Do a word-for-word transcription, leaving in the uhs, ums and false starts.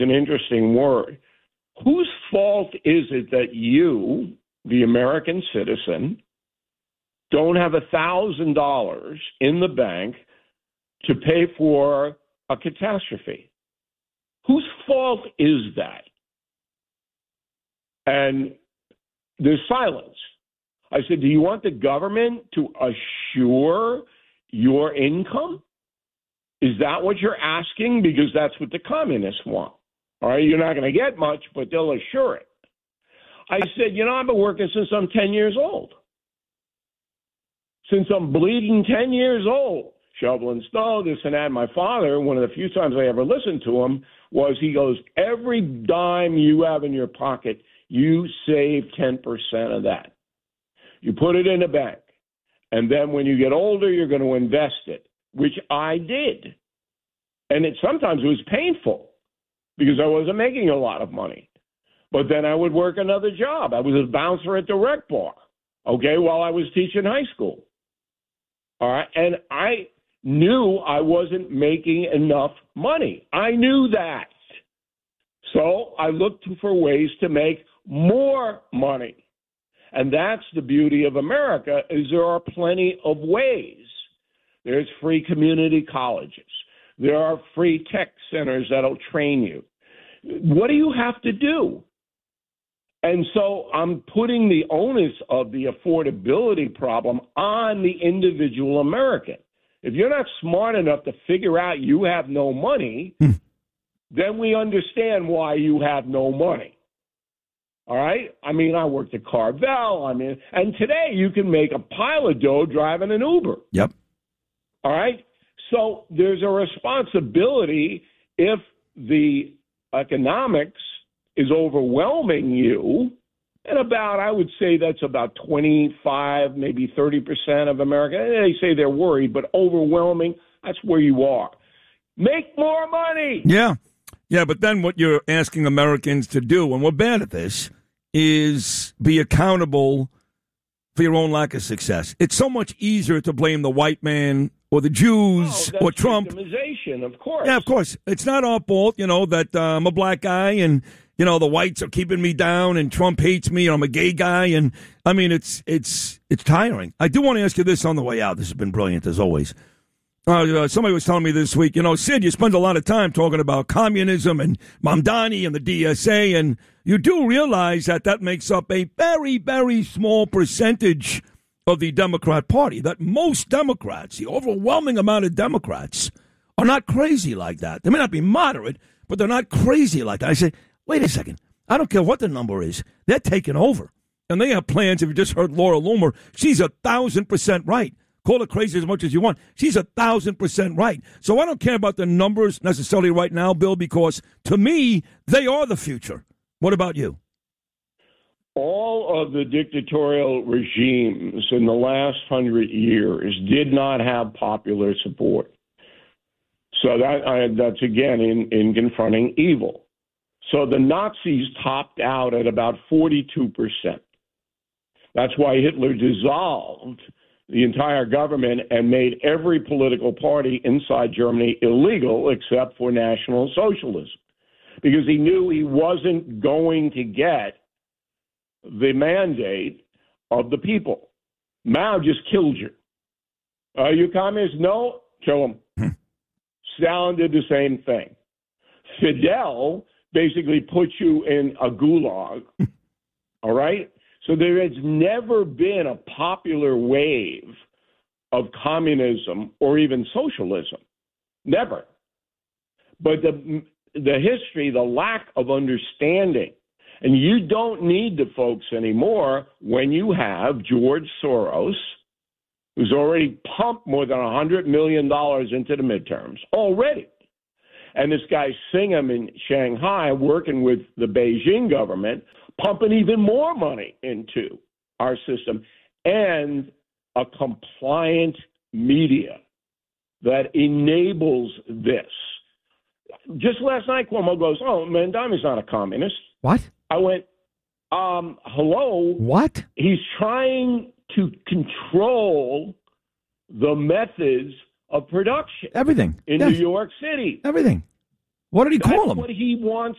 an interesting word. Whose fault is it that you, the American citizen, don't have a thousand dollars in the bank to pay for a catastrophe? Whose fault is that? And there's silence. I said, do you want the government to assure your income? Is that what you're asking? Because that's what the communists want. All right, you're not going to get much, but they'll assure it. I said, you know, I've been working since I'm ten years old. Since I'm bleeding ten years old, shoveling snow, this and that. My father, one of the few times I ever listened to him, was he goes, every dime you have in your pocket, you save ten percent of that. You put it in a bank. And then when you get older, you're going to invest it, which I did. And it sometimes it was painful because I wasn't making a lot of money. But then I would work another job. I was a bouncer at the rec bar, okay, while I was teaching high school. All right. And I knew I wasn't making enough money. I knew that. So I looked for ways to make more money. And that's the beauty of America, is there are plenty of ways. There's free community colleges. There are free tech centers that'll train you. What do you have to do? And so I'm putting the onus of the affordability problem on the individual American. If you're not smart enough to figure out you have no money, hmm. then we understand why you have no money. All right? I mean, I worked at Carvel. I mean, and today you can make a pile of dough driving an Uber. Yep. All right? So there's a responsibility if the economics is overwhelming you, and about, I would say that's about twenty-five, maybe thirty percent of America. They say they're worried, but overwhelming, that's where you are. Make more money. Yeah. Yeah, but then what you're asking Americans to do, and we're bad at this, is be accountable for your own lack of success. It's so much easier to blame the white man or the Jews oh, or Trump. Victimization, of course. Yeah, of course. It's not our fault, you know, that uh, I'm a black guy and, you know, the whites are keeping me down and Trump hates me and I'm a gay guy. And, I mean, it's it's it's tiring. I do want to ask you this on the way out. This has been brilliant, as always. Uh, uh, somebody was telling me this week, you know, Sid, you spend a lot of time talking about communism and Mamdani and the D S A, and you do realize that that makes up a very, very small percentage of the Democrat Party, that most Democrats, the overwhelming amount of Democrats, are not crazy like that. They may not be moderate, but they're not crazy like that. I say, wait a second. I don't care what the number is. They're taking over. And they have plans. If you just heard Laura Loomer, she's a thousand percent right. Call her crazy as much as you want. She's a thousand percent right. So I don't care about the numbers necessarily right now, Bill, because to me, they are the future. What about you? All of the dictatorial regimes in the last hundred years did not have popular support. So that I, that's, again, in, in confronting evil. So the Nazis topped out at about forty-two percent. That's why Hitler dissolved the entire government and made every political party inside Germany illegal except for National Socialism, because he knew he wasn't going to get the mandate of the people. Mao just killed you. Are you communists? No, kill them. Hmm. Stalin did the same thing. Fidel basically put you in a gulag, all right? So there has never been a popular wave of communism or even socialism. Never. But the the history, the lack of understanding, and you don't need the folks anymore when you have George Soros, who's already pumped more than one hundred million dollars into the midterms already. And this guy Singham in Shanghai working with the Beijing government, pumping even more money into our system, and a compliant media that enables this. Just last night, Cuomo goes, oh, Mamdani's not a communist. What? I went, um, hello? What? He's trying to control the methods of production. Everything. In yes. New York City. Everything. What did he call That's him? what he wants